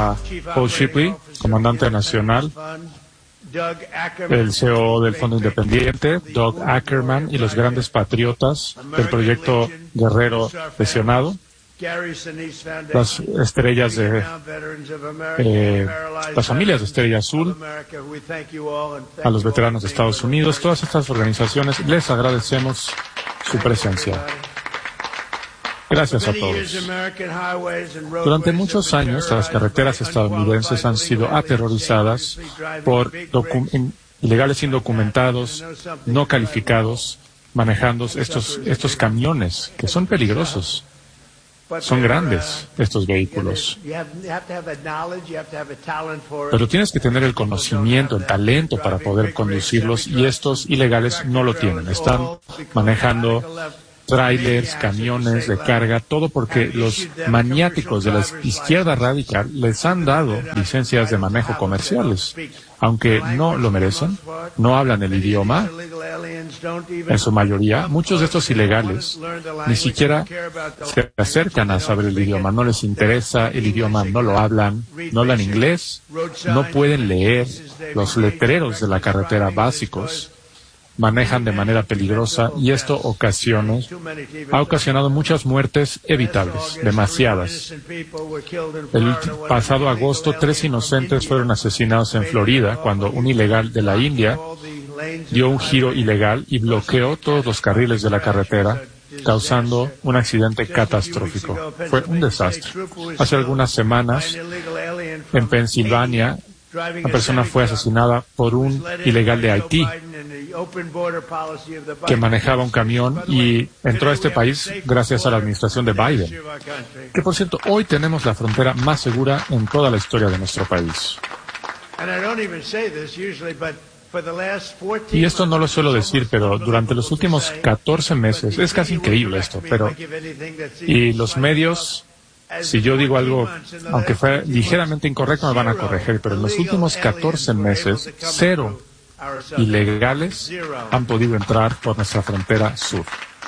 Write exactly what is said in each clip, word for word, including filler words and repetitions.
a Paul Shipley, comandante nacional, el C E O del Fondo Independiente, Doug Ackerman, y los grandes patriotas del proyecto Guerrero Lesionado, las estrellas de eh, las familias de Estrella Azul, a los veteranos de Estados Unidos, todas estas organizaciones, les agradecemos su presencia. Gracias a todos. Durante muchos años, las carreteras estadounidenses han sido aterrorizadas por docu- ilegales indocumentados, no calificados, manejando estos, estos camiones que son peligrosos. Son grandes estos vehículos. Pero tienes que tener el conocimiento, el talento para poder conducirlos, y estos ilegales no lo tienen. Están manejando trailers, camiones de carga, todo porque los maniáticos de la izquierda radical les han dado licencias de manejo comerciales. Aunque no lo merecen, no hablan el idioma, en su mayoría, muchos de estos ilegales ni siquiera se acercan a saber el idioma, no les interesa el idioma, no lo hablan, no hablan inglés, no pueden leer los letreros de la carretera básicos, manejan de manera peligrosa, y esto ocasiona, ha ocasionado muchas muertes evitables, demasiadas. El pasado agosto, tres inocentes fueron asesinados en Florida cuando un ilegal de la India dio un giro ilegal y bloqueó todos los carriles de la carretera, causando un accidente catastrófico. Fue un desastre. Hace algunas semanas, en Pensilvania, una persona fue asesinada por un ilegal de Haití que manejaba un camión y entró a este país gracias a la administración de Biden. Que, por cierto, hoy tenemos la frontera más segura en toda la historia de nuestro país. Y esto no lo suelo decir, pero durante los últimos catorce meses, es casi increíble esto, pero y los medios, si yo digo algo, aunque fuera ligeramente incorrecto, me van a corregir, pero en los últimos catorce meses, cero ilegales han podido entrar por nuestra frontera sur.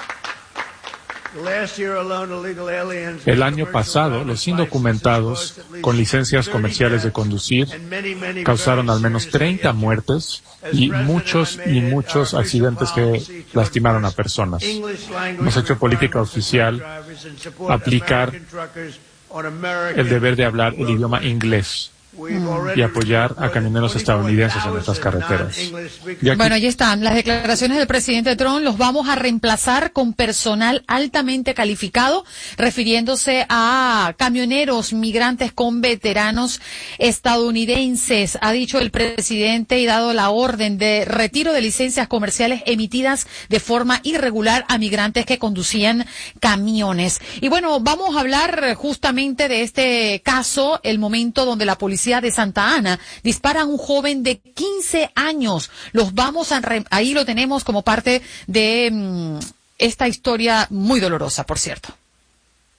El año pasado, los indocumentados con licencias comerciales de conducir causaron al menos treinta muertes y muchos y muchos accidentes que lastimaron a personas. Hemos hecho política oficial aplicar el deber de hablar el idioma inglés y apoyar a camioneros estadounidenses en nuestras carreteras. Aquí... Bueno, ahí están las declaraciones del presidente Trump. Los vamos a reemplazar con personal altamente calificado, refiriéndose a camioneros migrantes con veteranos estadounidenses. Ha dicho el presidente y dado la orden de retiro de licencias comerciales emitidas de forma irregular a migrantes que conducían camiones. Y bueno, vamos a hablar justamente de este caso, el momento donde la policía de Santa Ana dispara a un joven de quince años. Los vamos a re- ahí lo tenemos como parte de mmm, esta historia muy dolorosa, por cierto.